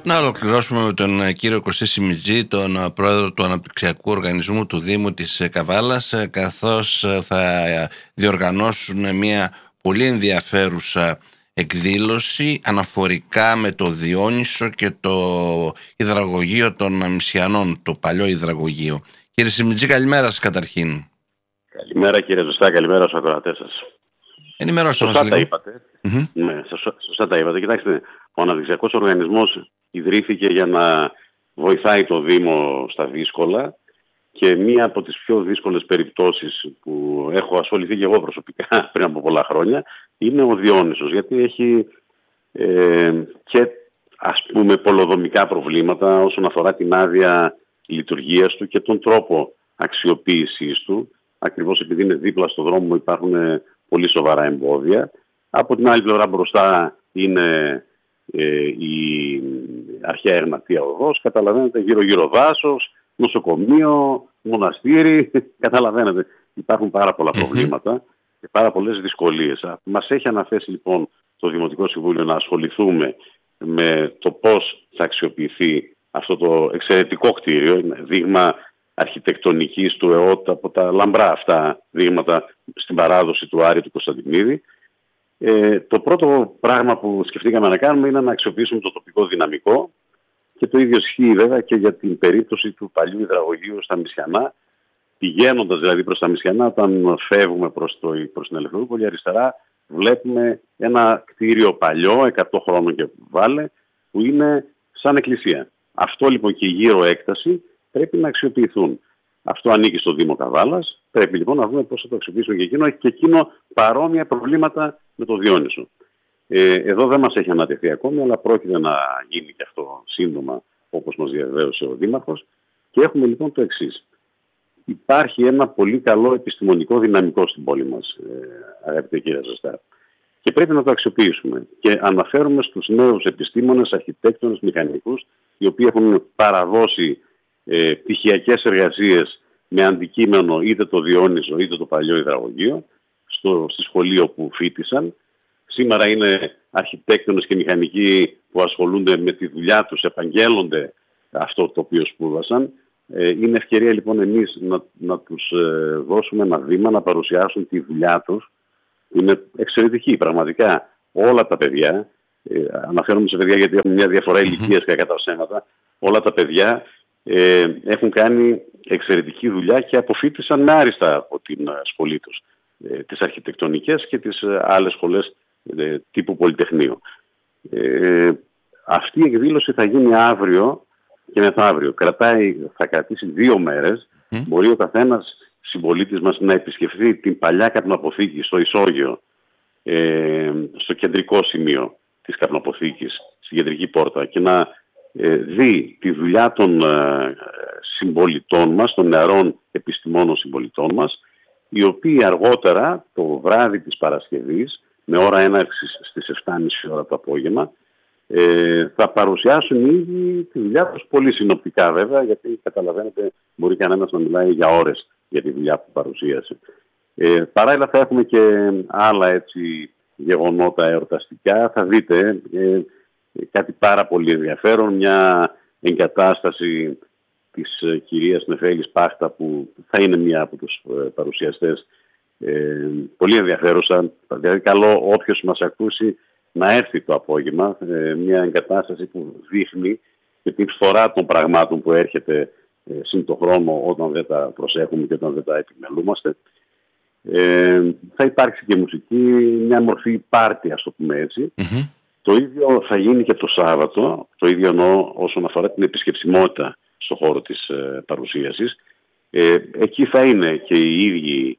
Να ολοκληρώσουμε με τον κύριο Κωστή Σιμιτζή, τον πρόεδρο του Αναπτυξιακού Οργανισμού του Δήμου της Καβάλας, καθώς θα διοργανώσουν μια πολύ ενδιαφέρουσα εκδήλωση αναφορικά με το Διόνυσο και το υδραγωγείο των Μυσιανών, το παλιό υδραγωγείο. Κύριε Σιμιτζή, καλημέρα σας καταρχήν. Καλημέρα κύριε Ζωστά, καλημέρα στους ακροατές σας. Ενημερώστε μας λίγο. Σωστά τα είπατε. Ναι, σωστά τα είπατε. Κοιτάξτε, ο Αναπτυξιακός Οργανισμός ιδρύθηκε για να βοηθάει το Δήμο στα δύσκολα και μία από τις πιο δύσκολες περιπτώσεις που έχω ασχοληθεί και εγώ προσωπικά πριν από πολλά χρόνια είναι ο Διόνυσος, γιατί έχει και ας πούμε πολεοδομικά προβλήματα όσον αφορά την άδεια λειτουργίας του και τον τρόπο αξιοποίησής του, ακριβώς επειδή είναι δίπλα στο δρόμο υπάρχουν πολύ σοβαρά εμπόδια. Από την άλλη πλευρά μπροστά είναι η αρχαία Εγνατία οδός, καταλαβαίνετε, γύρω-γύρω δάσος, νοσοκομείο, μοναστήρι, καταλαβαίνετε. Υπάρχουν πάρα πολλά προβλήματα και πάρα πολλές δυσκολίες. Μας έχει αναθέσει λοιπόν το Δημοτικό Συμβούλιο να ασχοληθούμε με το πώς θα αξιοποιηθεί αυτό το εξαιρετικό κτίριο, δείγμα αρχιτεκτονικής του ΕΟΤ από τα λαμπρά αυτά δείγματα στην παράδοση του Άρη του Κωνσταντινίδη. Το πρώτο πράγμα που σκεφτήκαμε να κάνουμε είναι να αξιοποιήσουμε το τοπικό δυναμικό και το ίδιο ισχύει βέβαια και για την περίπτωση του παλιού υδραγωγείου στα Μυσιανά. Πηγαίνοντας δηλαδή προς τα Μυσιανά, όταν φεύγουμε προς την Ελευθερούπολη αριστερά, βλέπουμε ένα κτίριο παλιό, 100 χρόνων και βάλε, που είναι σαν εκκλησία. Αυτό λοιπόν και η γύρω έκταση πρέπει να αξιοποιηθούν. Αυτό ανήκει στο Δήμο Καβάλας. Πρέπει λοιπόν να δούμε πώς θα το αξιοποιήσουμε και εκείνο. Έχει και εκείνο παρόμοια προβλήματα με το Διόνυσο. Εδώ δεν μας έχει ανατεθεί ακόμη, αλλά πρόκειται να γίνει και αυτό σύντομα, όπως μας διαβεβαίωσε ο Δήμαρχος. Και έχουμε λοιπόν το εξής. Υπάρχει ένα πολύ καλό επιστημονικό δυναμικό στην πόλη μας, αγαπητέ κύριε Ζωστά. Και πρέπει να το αξιοποιήσουμε. Και αναφέρουμε στους νέους επιστήμονες, αρχιτέκτονες, μηχανικούς, οι οποίοι έχουν παραδώσει πτυχιακές εργασίες με αντικείμενο είτε το Διόνυσο είτε το παλιό υδραγωγείο στη σχολείο που φοιτήσαν. Σήμερα είναι αρχιτέκτονες και μηχανικοί που ασχολούνται με τη δουλειά τους, επαγγέλλονται αυτό το οποίο σπούδασαν. Είναι ευκαιρία λοιπόν εμείς να τους δώσουμε ένα βήμα να παρουσιάσουν τη δουλειά τους. Είναι εξαιρετική πραγματικά όλα τα παιδιά. Αναφέρομαι σε παιδιά γιατί έχουν μια διαφορά ηλικίας και κατά ψέματα. Όλα τα παιδιά έχουν κάνει εξαιρετική δουλειά και αποφοίτησαν με άριστα από την σχολή τους. Τις αρχιτεκτονικές και τις άλλες σχολές τύπου Πολυτεχνείου. Αυτή η εκδήλωση θα γίνει αύριο και μεθαύριο. Θα κρατήσει 2 μέρες. Μπορεί ο καθένας συμπολίτης μας να επισκεφθεί την παλιά καπνοαποθήκη στο Ισόγειο, στο κεντρικό σημείο της καπνοαποθήκης, στην κεντρική πόρτα, και να δει τη δουλειά των συμπολιτών μας, των νεαρών επιστημόνων συμπολιτών μας, οι οποίοι αργότερα το βράδυ της Παρασκευής, με ώρα έναρξης στις 7.30 ώρα το απόγευμα, θα παρουσιάσουν ήδη τη δουλειά τους, πολύ συνοπτικά βέβαια, γιατί καταλαβαίνετε μπορεί κανένας να μιλάει για ώρες για τη δουλειά που παρουσίασε. Παράλληλα θα έχουμε και άλλα έτσι γεγονότα εορταστικά. Θα δείτε κάτι πάρα πολύ ενδιαφέρον, μια εγκατάσταση της κυρίας Νεφέλης Πάχτα που θα είναι μία από τους παρουσιαστές, πολύ ενδιαφέρουσα. Δηλαδή καλό όποιος μας ακούσει να έρθει το απόγευμα, μια εγκατάσταση που δείχνει και την φορά των πραγμάτων που έρχεται σύν το χρόνο όταν δεν τα προσέχουμε και όταν δεν τα επιμελούμαστε. Θα υπάρξει και μουσική, μια μορφή πάρτι, ας το πούμε έτσι. Το ίδιο θα γίνει και το Σάββατο, το ίδιο εννοώ όσον αφορά την επισκεψιμότητα στον χώρο της παρουσίασης. Εκεί θα είναι και οι ίδιοι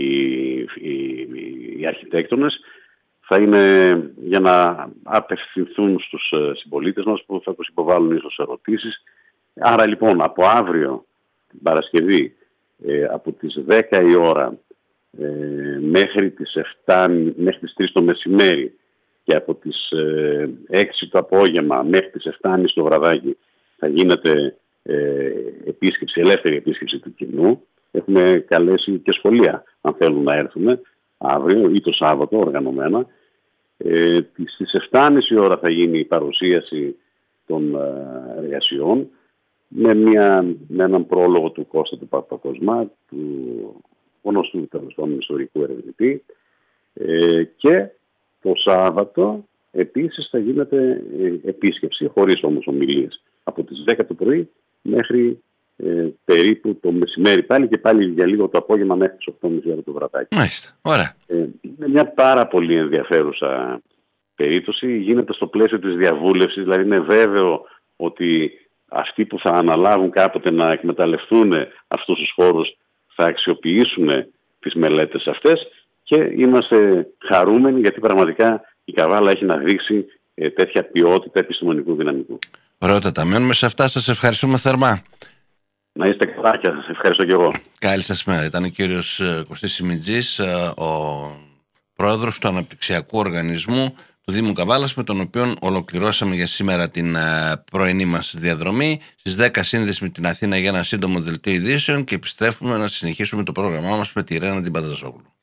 οι αρχιτέκτονες, θα είναι για να απευθυνθούν στους συμπολίτες μας που θα τους υποβάλουν ίσως ερωτήσεις. Άρα λοιπόν από αύριο την Παρασκευή από τις 10 η ώρα μέχρι τις 3 το μεσημέρι και από τις 6 το απόγευμα μέχρι τις 7.30 το βραδάκι θα γίνεται επίσκεψη, ελεύθερη επίσκεψη του κοινού. Έχουμε καλέσει και σχολεία αν θέλουν να έρθουν αύριο ή το Σάββατο οργανωμένα. Στις 7.30 ώρα θα γίνει η παρουσίαση των εργασιών, με έναν πρόλογο του Κώστα του Παπακοσμά, του γνωστού τέλος πάντων ιστορικού ερευνητή, και το Σάββατο επίσης θα γίνεται επίσκεψη, χωρίς όμως ομιλίες, από τις 10 το πρωί μέχρι περίπου το μεσημέρι πάλι, και πάλι για λίγο το απόγευμα μέχρι τις 8.30 το βραδάκι. Μάλιστα, ωραία. Είναι μια πάρα πολύ ενδιαφέρουσα περίπτωση. Γίνεται στο πλαίσιο της διαβούλευσης, δηλαδή είναι βέβαιο ότι αυτοί που θα αναλάβουν κάποτε να εκμεταλλευτούν αυτούς τους χώρους θα αξιοποιήσουν τις μελέτες αυτές, και είμαστε χαρούμενοι γιατί πραγματικά η Καβάλα έχει να δείξει τέτοια ποιότητα επιστημονικού δυναμικού. Ωραιότατα. Μένουμε σε αυτά. Σας ευχαριστούμε θερμά. Να είστε καλά και σας ευχαριστώ και εγώ. Καλή σας μέρα. Ήταν ο κύριος Κωστής Σιμιτζής, ο πρόεδρος του Αναπτυξιακού Οργανισμού του Δήμου Καβάλας, με τον οποίο ολοκληρώσαμε για σήμερα την πρωινή μας διαδρομή. Στις 10 σύνδεση με την Αθήνα για ένα σύντομο δελτίο ειδήσεων, και επιστρέφουμε να συνεχίσουμε το πρόγραμμά μας με τη Ρένα την Πανταζόγλου.